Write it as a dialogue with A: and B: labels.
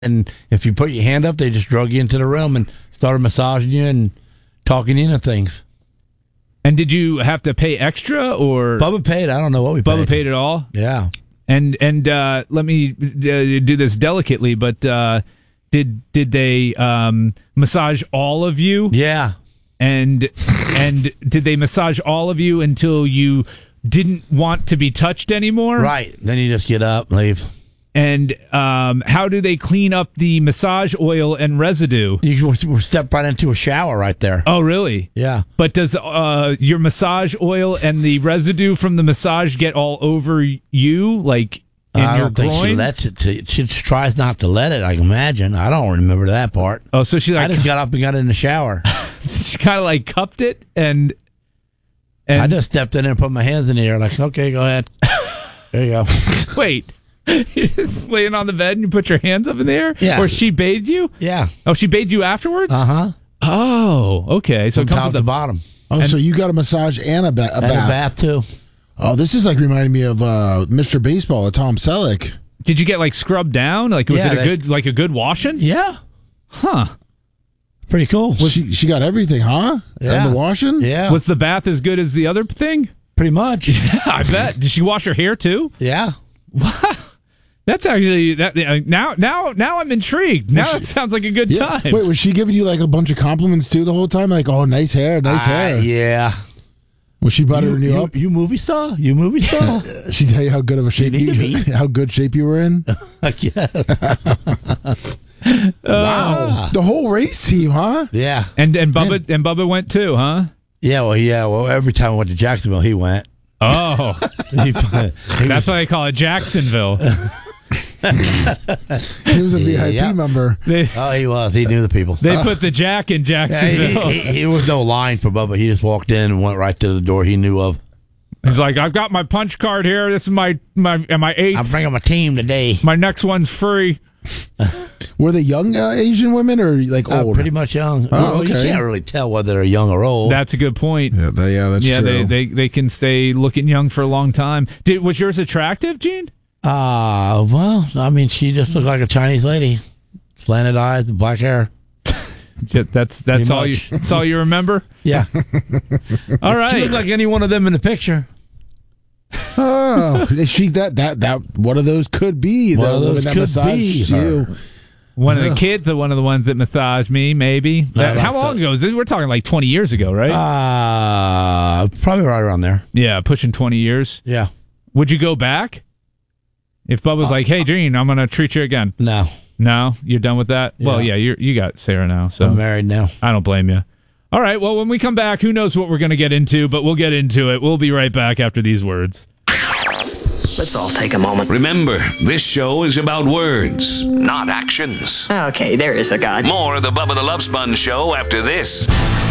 A: And if you put your hand up, they just drug you into the room and started massaging you and talking you into things.
B: And did you have to pay extra or?
A: Bubba paid. I don't know what we paid.
B: Bubba paid it all?
A: Yeah.
B: And let me do this delicately, but did they massage all of you?
A: Yeah.
B: And did they massage all of you until you didn't want to be touched anymore?
A: Right. Then you just get up and leave.
B: And how do they clean up the massage oil and residue?
A: You step right into a shower right there.
B: Oh, really?
A: Yeah.
B: But does your massage oil and the residue from the massage get all over you, like in
A: I
B: your
A: don't think
B: groin?
A: she lets it. She tries not to let it, I imagine. I don't remember that part.
B: Oh, so she
A: I
B: like
A: just got up and got in the shower.
B: she kind of like cupped it and
A: I just stepped in there and put my hands in the air like, okay, go ahead. There you go.
B: wait. You're just laying on the bed and you put your hands up in the air?
A: Yeah.
B: Or she bathed you?
A: Yeah.
B: Oh, she bathed you afterwards?
A: Uh-huh.
B: Oh, okay. So
A: From
B: it comes
A: top
B: with
A: to
B: the
A: bottom.
C: Oh, so you got a massage and a bath.
A: And a bath, too.
C: Oh, this is like reminding me of Mr. Baseball, Tom Selleck.
B: Did you get like scrubbed down? Like was
A: Yeah,
B: it a good washing?
A: Yeah.
B: Huh.
A: Pretty cool.
C: She got everything, huh?
A: Yeah.
C: And the washing?
A: Yeah.
B: Was the bath as good as the other thing?
A: Pretty much.
B: I bet. Did she wash her hair too?
A: Yeah.
B: That's actually that. Now I'm intrigued. Now it sounds like a good time.
C: Wait, was she giving you like a bunch of compliments too the whole time? Like, oh, nice hair, nice hair.
A: Yeah.
C: Was she buttering you up?
A: You movie star? You movie star?
C: She tell you how good of a shape how good shape you were in?
A: Yes.
C: Wow. The whole race team, huh?
A: Yeah.
B: And Bubba went too, huh?
A: Yeah, well, every time I went to Jacksonville, he went.
B: Oh, that's why they call it Jacksonville.
C: He was a VIP
A: Yeah.
C: member.
A: He was. He knew the people.
B: They put the Jack in Jacksonville.
A: He was no line for Bubba. He just walked in and went right to the door he knew of.
B: He's like, I've got my punch card here. This is my eighth.
A: I'm bringing my team today.
B: My next one's free.
C: Were they young Asian women or like old?
A: Pretty much young.
C: Oh,
A: You
C: okay.
A: can't really tell whether they're young or old.
B: That's a good point.
C: Yeah, that's true.
B: They can stay looking young for a long time. Was yours attractive, Gene?
A: Well, I mean, she just looked like a Chinese lady. Slanted eyes and black hair.
B: Yeah, that's all you. That's all you remember.
A: Yeah.
B: All right.
A: She looked like any one of them in the picture.
C: Oh, she that one of those could be
A: One
C: the
A: of those
C: woman that
A: could
C: massaged
A: be
C: you.
A: her.
B: One of the kids, one of the ones that massaged me, maybe. How long ago is this? We're talking like 20 years ago, right?
A: Probably right around there.
B: Yeah, pushing 20 years.
A: Yeah.
B: Would you go back? If Bubba's like, hey, Gene, I'm going to treat you again.
A: No.
B: No? You're done with that?
A: Yeah.
B: Well, yeah, you got Sarah now, so
A: I'm married now.
B: I don't blame you. All right, well, when we come back, who knows what we're going to get into, but we'll get into it. We'll be right back after these words.
D: Let's all take a moment.
E: Remember, this show is about words, not actions.
D: Okay, there is a God.
E: More of the Bubba the Love Sponge Show after this.